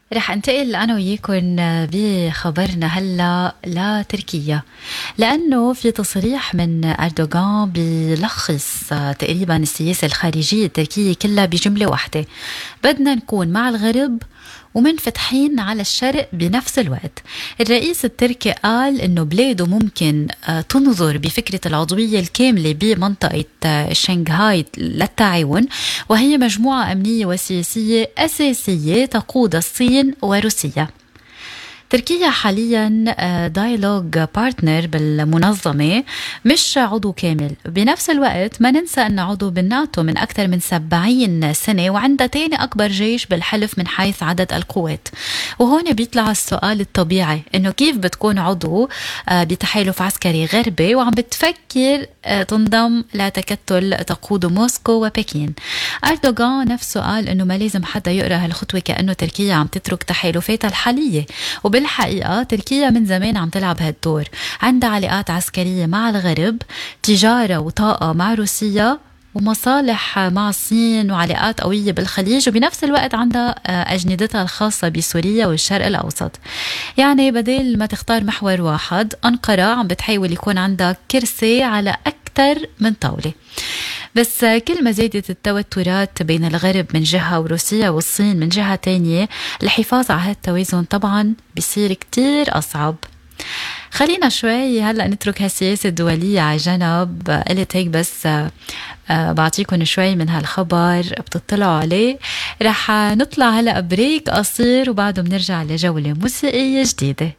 رح انتقل أنا وياكم بخبرنا هلأ لتركيا، لأنه في تصريح من أردوغان بيلخص تقريبا السياسة الخارجية التركية كلها بجملة واحدة: بدنا نكون مع الغرب ومنفتحين على الشرق بنفس الوقت. الرئيس التركي قال إنه بلاده ممكن تنظر بفكرة العضوية الكاملة بمنطقة شنغهاي للتعاون، وهي مجموعة أمنية وسياسية أساسية تقود الصين وروسيا. تركيا حاليا دايلوج بارتنر بالمنظمة، مش عضو كامل. بنفس الوقت ما ننسى أن عضو بالناتو من أكثر من 70 سنة، وعندها تاني أكبر جيش بالحلف من حيث عدد القوات. وهون بيطلع السؤال الطبيعي إنه كيف بتكون عضو بتحالف عسكري غربي وعم بتفكر تنضم لتكتل تقود موسكو وبكين. أردوغان نفسه قال إنه ما لازم حدا يقرأ هالخطوة كأنه تركيا عم تترك تحالفاتها الحالية، وبالحقيقة تركيا من زمان عم تلعب هالدور. عندها علاقات عسكرية مع الغرب، تجارة وطاقة مع روسيا، ومصالح مع الصين، وعلاقات قوية بالخليج، وبنفس الوقت عندها أجندتها الخاصة بسوريا والشرق الأوسط. يعني بدل ما تختار محور واحد، أنقرة عم بتحاول يكون عندها كرسي على أكثر من طاولة. بس كل ما زادت التوترات بين الغرب من جهة وروسيا والصين من جهة تانية، الحفاظ على هالتوازن طبعا بيصير كتير أصعب. خلينا شوي هلأ نترك هالسياسة الدولية على جنب. قلت هيك بس بعطيكم شوي من هالخبر بتطلعوا عليه. رح نطلع هلأ بريك قصير وبعده بنرجع لجولة موسيقية جديدة.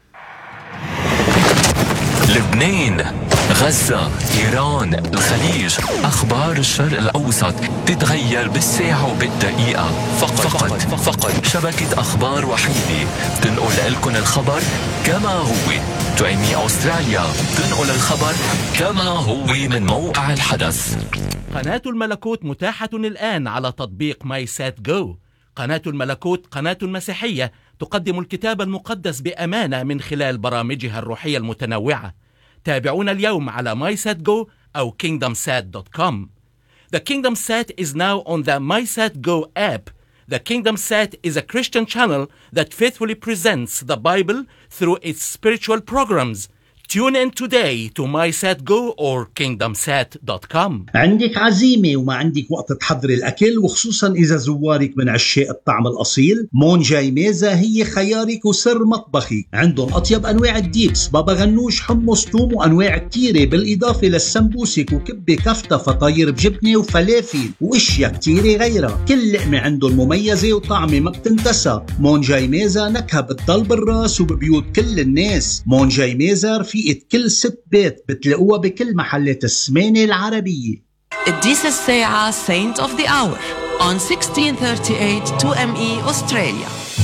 لبنان، غزة، إيران، الخليج، أخبار الشرق الأوسط تتغير بالساعة وبالدقيقة. فقط شبكة أخبار وحيدة تنقل لكم الخبر كما هو. تعمي أستراليا تنقل الخبر كما هو من موقع الحدث. قناة الملكوت متاحة الآن على تطبيق ماي سات جو. قناة الملكوت قناة مسيحية تقدم الكتاب المقدس بأمانة من خلال برامجها الروحية المتنوعة. تابعونا اليوم على MySatGo أو KingdomSat.com. The KingdomSat is now on the MySatGo app. The KingdomSat is a Christian channel that faithfully presents the Bible through its spiritual programs. Tune in today to MySatGo or KingdomSat.com. عندك عزيمة وما عندك وقت تحضر الأكل، وخصوصا إذا زوارك من عشاق الطعم الأصيل، مون جاي ميزة هي خيارك وسر مطبخك. عندهم أطيب أنواع الديبس، بابا غنوش، حمص، توم، وأنواع كتيرة، بالإضافة للسمبوسك وكبة كفتة، فطاير بجبنة وفلافل وإشياء كتيرة غيرها. كل لقمة عندهم مميزة وطعمة ما بتنتسى. مون جاي ميزة نكهة بتضل بالراس وببيوت كل الناس. مون جاي ميزة رفيقة كل ست بيت، بتلاقوها بكل محلات السمانة العربية. قديس الساعة Saint of the Hour on 1638 2ME Australia.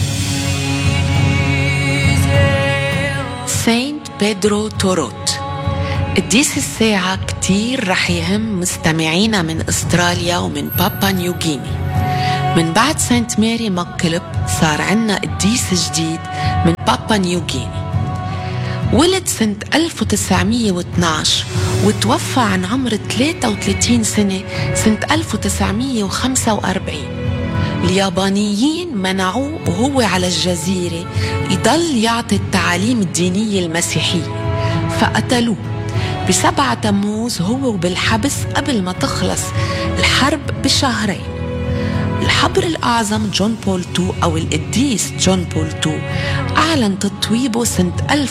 Saint Pedro Torot. قديس الساعة كتير رح يهم مستمعينا من أستراليا ومن بابا نيوغيني. من بعد سانت ماري مكلب صار عنا قديس جديد من بابا نيوغيني. ولد سنة 1912 وتوفى عن عمر 33 سنة سنة 1945. اليابانيين منعوه وهو على الجزيرة يضل يعطي التعاليم الدينية المسيحية، فقتلوه ب7 تموز هو وبالحبس قبل ما تخلص الحرب بشهرين. الحبر الأعظم جون بول II أو القديس جون بول II أعلن تطويبه سنة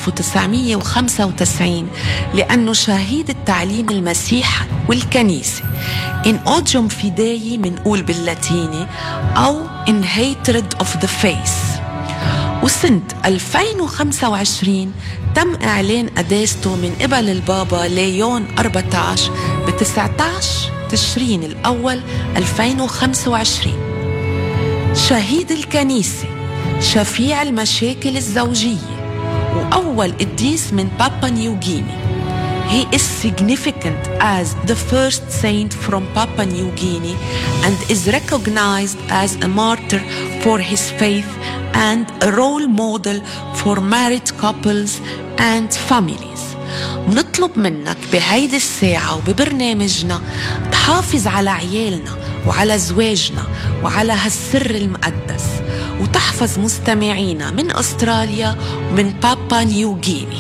1995 لأنه شهيد التعليم المسيحي والكنيسة. In Odium Fidei منقول باللاتيني أو In Hatred of the Faith. وسنة 2025 تم إعلان قداسته من قبل البابا ليون 14 ب19 تشرين الأول 2025. شهيد الكنيسة، شفيع المشاكل الزوجية، وأول قديس من بابا نيوغيني. He is significant as the first saint from Papua New Guinea and is recognized as a martyr for his faith and a role model for married couples and families. نطلب منك بهيدي الساعة وببرنامجنا تحافظ على عيالنا وعلى زواجنا وعلى هالسر المقدس، وتحفظ مستمعينا من أستراليا ومن بابا نيو غيني.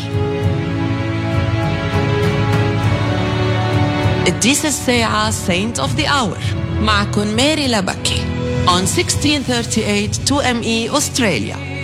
قديس الساعة Saint of the Hour معكن ماري لبكي on 1638 2ME أستراليا.